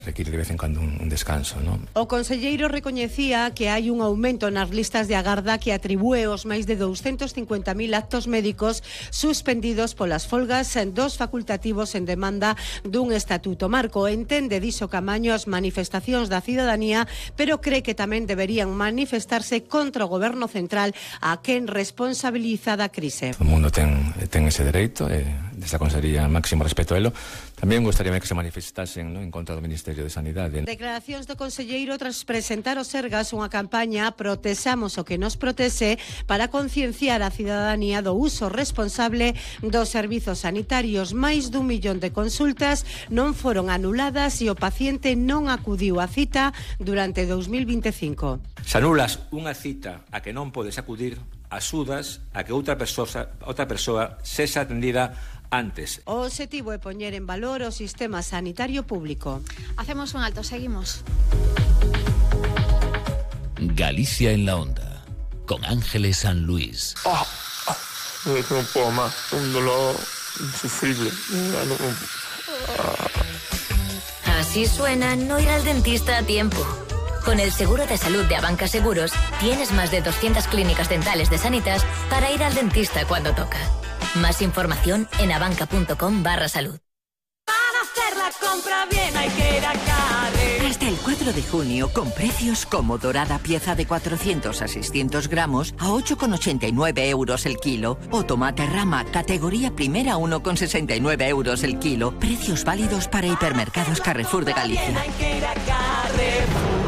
Requiere de vez en cuando un descanso, non? O conselleiro recoñecía que hai un aumento nas listas de agarda que atribúe os máis de 250.000 actos médicos suspendidos polas folgas dos facultativos en demanda dun estatuto marco. Entende, dixo Camaño, as manifestacións da cidadanía, pero cree que tamén deberían manifestarse contra o goberno central a quen responsabiliza da crise. O mundo ten ese dereito, desta Consellería máximo respeto a elo. Tamén gostaría que se manifestasen, en contra do Ministerio de Sanidade. Declaracións do conselleiro tras presentar o Sergas unha campaña Protexamos o que nos protexe para concienciar a cidadanía do uso responsable dos servizos sanitarios. Máis dun millón de consultas non foron anuladas e o paciente non acudiu á cita durante 2025. Se anulas unha cita a que non podes acudir, axudas a que outra persoa sexa atendida antes. O obxectivo é poñer en valor o sistema sanitario público. Hacemos un alto, seguimos. Galicia en la onda, con Ángeles San Luis. No puedo más, un dolor insufrible. Así suena no ir al dentista a tiempo. Con el seguro de salud de Abanca Seguros, tienes más de 200 clínicas dentales de Sanitas para ir al dentista cuando toca. Más información en abanca.com/salud. Para hacer la compra bien hay que ir a Carre. Hasta el 4 de junio, con precios como dorada pieza de 400 a 600 gramos a 8,89 euros el kilo. O tomate rama categoría primera 1,69 euros el kilo. Precios válidos para hipermercados Carrefour de Galicia. Hay que ir a Carrefour.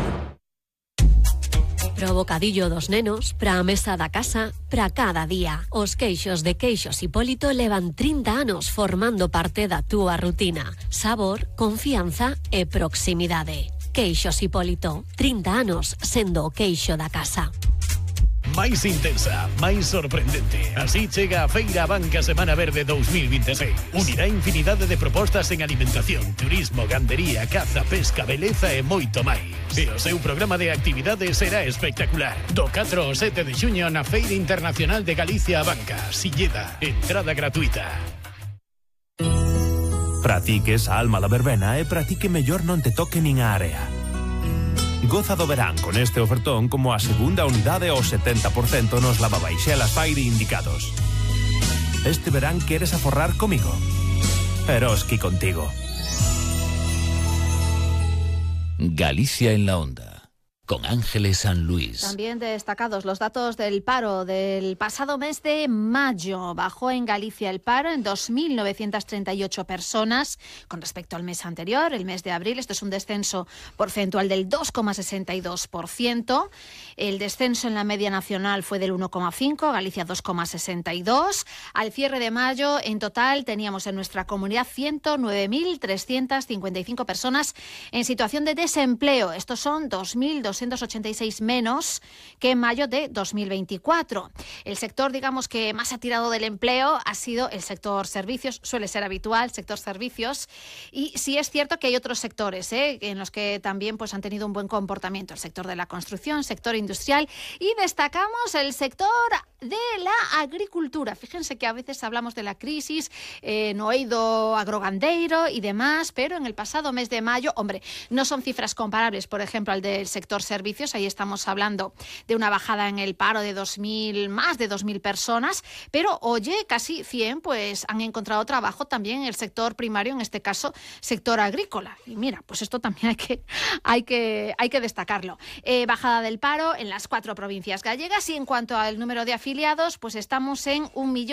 Pro bocadillo dos nenos, pra mesa da casa, pra cada día. Os queixos de Queixos Hipólito levan 30 anos formando parte da túa rutina. Sabor, confianza e proximidade. Queixos Hipólito, 30 anos sendo o queixo da casa. Máis intensa, máis sorprendente. Así chega a Feira Abanca Semana Verde 2026. Unirá infinidade de propostas en alimentación, turismo, gandería, caza, pesca, beleza e moito máis. E o seu programa de actividades será espectacular. Do 4 ao 7 de xuño na Feira Internacional de Galicia Abanca, Silleda, entrada gratuita. Practiques a alma da verbena e practique mellor non te toque nin a area. Goza do verán con este ofertón como a segunda unidade ao 70% nos lavabaixelas Fairy indicados. Este verán queres aforrar comigo? Eroski contigo. Galicia en la onda, con Ángeles San Luis. También destacados los datos del paro del pasado mes de mayo. Bajó en Galicia el paro en 2.938 personas con respecto al mes anterior, el mes de abril. Esto es un descenso porcentual del 2,62%. El descenso en la media nacional fue del 1,5%, Galicia 2,62%. Al cierre de mayo, en total, teníamos en nuestra comunidad 109.355 personas en situación de desempleo. Estos son 2.286 menos que en mayo de 2024. El sector, digamos, que más ha tirado del empleo ha sido el sector servicios, suele ser habitual, sector servicios, y sí es cierto que hay otros sectores en los que también pues, han tenido un buen comportamiento, el sector de la construcción, sector industrial, y destacamos el sector de la agricultura. Fíjense que a veces hablamos de la crisis, no he ido agrogandeiro y demás, pero en el pasado mes de mayo, hombre, no son cifras comparables, por ejemplo, al del sector servicios, ahí estamos hablando de una bajada en el paro de más de 2.000 personas, pero oye, casi 100 pues han encontrado trabajo también en el sector primario, en este caso, sector agrícola. Y mira, pues esto también hay que destacarlo. Bajada del paro en las 4 provincias gallegas, y en cuanto al número de afiliados, pues estamos en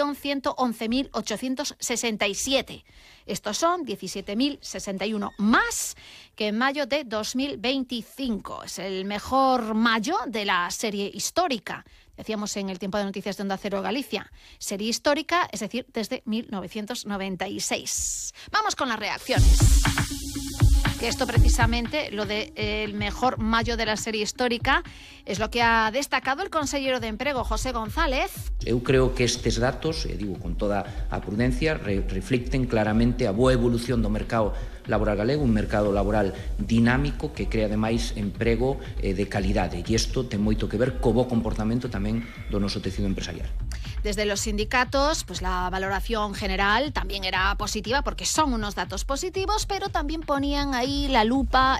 1.111.867. Estos son 17.061 más que en mayo de 2025. Es el mejor mayo de la serie histórica. Decíamos en el tiempo de noticias de Onda Cero Galicia. Serie histórica, es decir, desde 1996. Vamos con las reacciones. Que esto precisamente, lo del mejor mayo de la serie histórica, es lo que ha destacado el consellero de Emprego, José González. Eu creo que estes datos, e digo con toda a prudencia, reflicten claramente a boa evolución do mercado laboral galego, un mercado laboral dinámico que crea ademais emprego de calidade, e isto ten moito que ver co bo comportamento tamén do noso tecido empresarial. Desde los sindicatos, pues la valoración general también era positiva porque son unos datos positivos, pero también ponían ahí la lupa